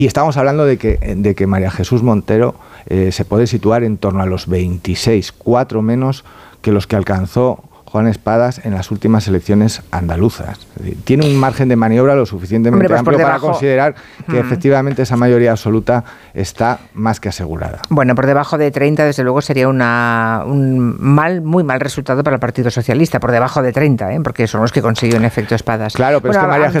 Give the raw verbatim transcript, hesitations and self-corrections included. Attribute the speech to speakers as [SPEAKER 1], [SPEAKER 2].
[SPEAKER 1] Y estamos hablando de que, de que María Jesús Montero eh, se puede situar en torno a los veintiséis, cuatro menos que los que alcanzó Juan Espadas en las últimas elecciones andaluzas. Es decir, tiene un margen de maniobra lo suficientemente Hombre, pues amplio debajo, para considerar que hmm. efectivamente esa mayoría absoluta está más que asegurada.
[SPEAKER 2] Bueno, por debajo de treinta, desde luego, sería una, un mal, muy mal resultado para el Partido Socialista, por debajo de treinta, ¿eh? Porque son los que consiguió en efecto Espadas.
[SPEAKER 1] Claro, pero
[SPEAKER 2] bueno,
[SPEAKER 1] es que María